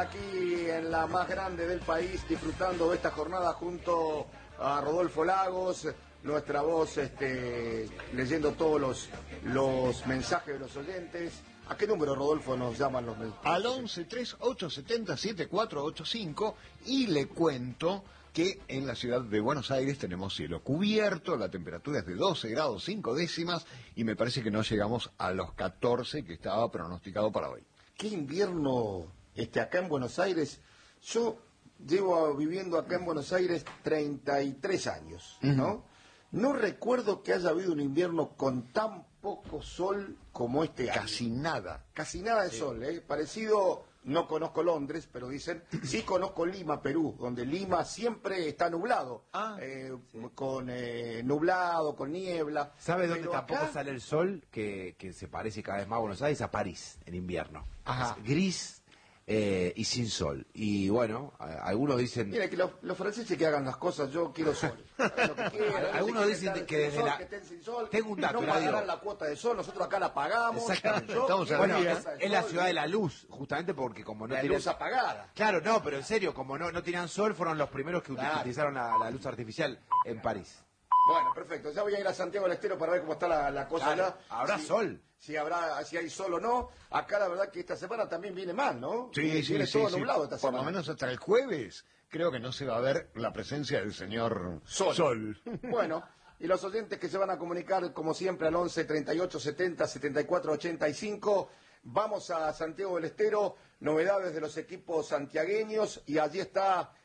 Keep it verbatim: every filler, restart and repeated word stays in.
aquí en la más grande del país, disfrutando de esta jornada junto a Rodolfo Lagos, nuestra voz este, leyendo todos los, los mensajes de los oyentes. ¿A qué número, Rodolfo, nos llaman los mensajes? Al once, treinta y ocho, setenta, setenta y cuatro ochenta y cinco, y le cuento que en la ciudad de Buenos Aires tenemos cielo cubierto, la temperatura es de doce grados cinco décimas y me parece que no llegamos a los catorce que estaba pronosticado para hoy. ¿Qué invierno este, acá en Buenos Aires? Yo llevo viviendo acá en Buenos Aires treinta y tres años, ¿no? Uh-huh. No recuerdo que haya habido un invierno con tan poco sol como este año. Casi nada. Casi nada de sí. sol, ¿eh? Parecido, no conozco Londres, pero dicen, sí conozco Lima, Perú, donde Lima siempre está nublado. Ah, eh, sí. Con eh, nublado, con niebla. ¿Sabes dónde pero tampoco acá... sale el sol? Que, que se parece cada vez más a Buenos Aires, a París, en invierno. Ajá. Es gris eh, y sin sol. Y bueno, a, algunos dicen... Mira, que los, los franceses que hagan las cosas, yo quiero sol. Lo que quieran, algunos dicen que, que desde sol, la... que estén sin sol, tengo un dato, no radio. pagarán la cuota de sol, nosotros acá la pagamos. Exactamente. Yo, Estamos bueno, día. es, es la ciudad de la luz, justamente porque como no la tienen... luz apagada. Claro, no, pero en serio, como no, no tenían sol, fueron los primeros que Claro. utilizaron la, la luz artificial en París. Bueno, perfecto. Ya voy a ir a Santiago del Estero para ver cómo está la, la cosa Claro, allá. ¿habrá si, sol? Si habrá, si hay sol o no. Acá la verdad que esta semana también viene mal, ¿no? Sí, viene, sí, viene sí, todo sí. nublado esta Por semana. lo menos hasta el jueves creo que no se va a ver la presencia del señor Sol. Sol. Bueno, y los oyentes que se van a comunicar como siempre al once, treinta y ocho, setenta, setenta y cuatro ochenta y cinco. Vamos a Santiago del Estero, novedades de los equipos santiagueños, y allí está